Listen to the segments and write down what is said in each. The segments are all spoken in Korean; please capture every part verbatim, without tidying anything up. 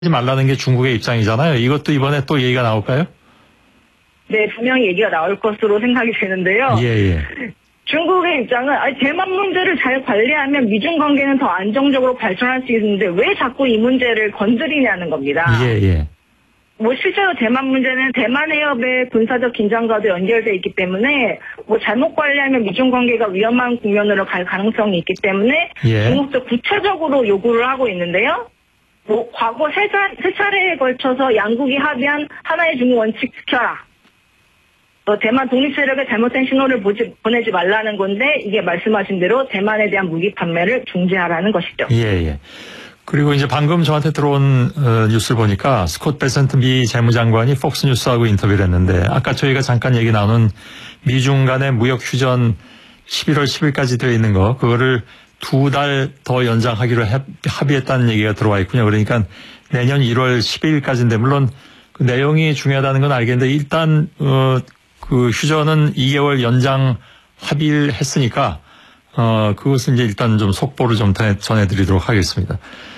하지 말라는 게 중국의 입장이잖아요. 이것도 이번에 또 얘기가 나올까요? 네, 분명히 얘기가 나올 것으로 생각이 되는데요. 예, 예. 중국의 입장은 아니, 대만 문제를 잘 관리하면 미중 관계는 더 안정적으로 발전할 수 있는데 왜 자꾸 이 문제를 건드리냐는 겁니다. 예, 예. 뭐 실제로 대만 문제는 대만 해협의 군사적 긴장과도 연결돼 있기 때문에 뭐 잘못 관리하면 미중 관계가 위험한 국면으로 갈 가능성이 있기 때문에 예. 중국도 구체적으로 요구를 하고 있는데요. 뭐 과거 세, 차, 세 차례에 걸쳐서 양국이 합의한 하나의 중국 원칙 지켜라. 또 대만 독립 세력의 잘못된 신호를 보지, 보내지 말라는 건데 이게 말씀하신 대로 대만에 대한 무기 판매를 중지하라는 것이죠. 예, 예. 그리고 이제 방금 저한테 들어온 어, 뉴스를 보니까 스콧 베센트 미 재무장관이 폭스뉴스하고 인터뷰를 했는데 아까 저희가 잠깐 얘기 나눈 미중 간의 무역 휴전 십일월 십일까지 되어 있는 거 그거를 두 달 더 연장하기로 합의했다는 얘기가 들어와 있군요. 그러니까 내년 일월 십일까지인데 물론 그 내용이 중요하다는 건 알겠는데 일단 어, 그 휴전은 이 개월 연장 합의를 했으니까 어, 그것은 이제 일단 좀 속보를 좀 전해드리도록 하겠습니다.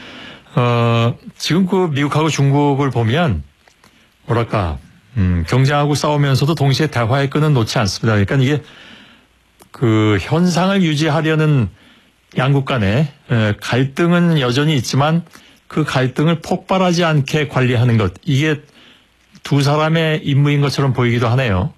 어, 지금 그 미국하고 중국을 보면 뭐랄까 음, 경쟁하고 싸우면서도 동시에 대화의 끈은 놓지 않습니다. 그러니까 이게 그 현상을 유지하려는 양국 간의 갈등은 여전히 있지만 그 갈등을 폭발하지 않게 관리하는 것 이게 두 사람의 임무인 것처럼 보이기도 하네요.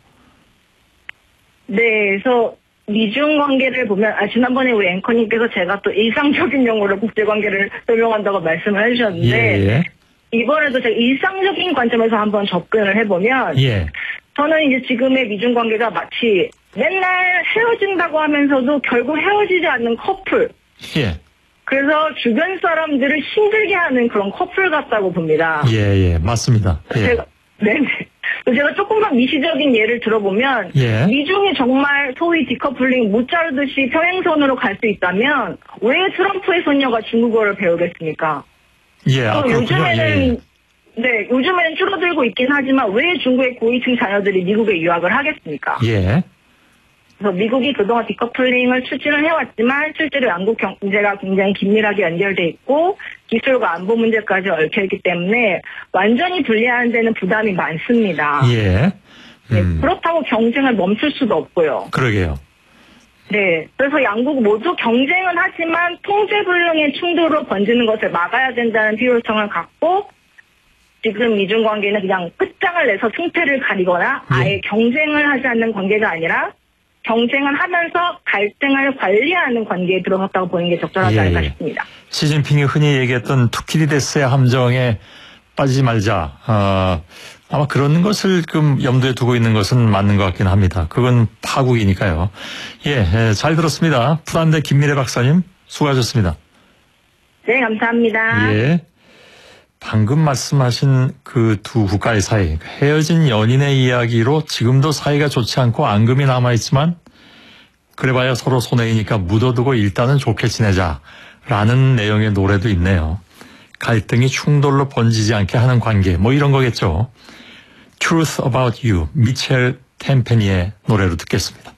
네, 그래서 미중 관계를 보면 아 지난번에 우리 앵커님께서 제가 또 일상적인 용어로 국제관계를 설명한다고 말씀을 해주셨는데 예, 예. 이번에도 제가 일상적인 관점에서 한번 접근을 해보면 예. 저는 이제 지금의 미중 관계가 마치 맨날 헤어진다고 하면서도 결국 헤어지지 않는 커플. 예. 그래서 주변 사람들을 힘들게 하는 그런 커플 같다고 봅니다. 예, 예, 맞습니다. 예. 제가, 네네. 제가 조금만 미시적인 예를 들어보면 예. 미중이 정말 소위 디커플링 못 자르듯이 평행선으로 갈 수 있다면 왜 트럼프의 손녀가 중국어를 배우겠습니까? 예, 아, 요즘에는 예. 네, 요즘에는 줄어들고 있긴 하지만 왜 중국의 고위층 자녀들이 미국에 유학을 하겠습니까? 예. 그래서 미국이 그동안 디커플링을 추진을 해왔지만 실제로 양국 경제가 굉장히 긴밀하게 연결돼 있고 기술과 안보 문제까지 얽혀있기 때문에 완전히 분리하는 데는 부담이 많습니다. 예. 음. 네, 그렇다고 경쟁을 멈출 수도 없고요. 그러게요. 네, 그래서 양국 모두 경쟁은 하지만 통제불능의 충돌로 번지는 것을 막아야 된다는 필요성을 갖고 지금 미중 관계는 그냥 끝장을 내서 승패를 가리거나 예. 아예 경쟁을 하지 않는 관계가 아니라 경쟁을 하면서 갈등을 관리하는 관계에 들어섰다고 보는 게 적절하지 예, 않을까 예. 싶습니다. 시진핑이 흔히 얘기했던 투키디데스의 함정에 빠지지 말자. 어, 아마 그런 것을 좀 염두에 두고 있는 것은 맞는 것 같긴 합니다. 그건 파국이니까요. 예, 예, 잘 들었습니다. 푸란대 김미래 박사님 수고하셨습니다. 네, 감사합니다. 예. 방금 말씀하신 그 두 국가의 사이, 헤어진 연인의 이야기로 지금도 사이가 좋지 않고 앙금이 남아있지만 그래봐야 서로 손해이니까 묻어두고 일단은 좋게 지내자라는 내용의 노래도 있네요. 갈등이 충돌로 번지지 않게 하는 관계, 뭐 이런 거겠죠. Truth About You, 미첼 템페니의 노래로 듣겠습니다.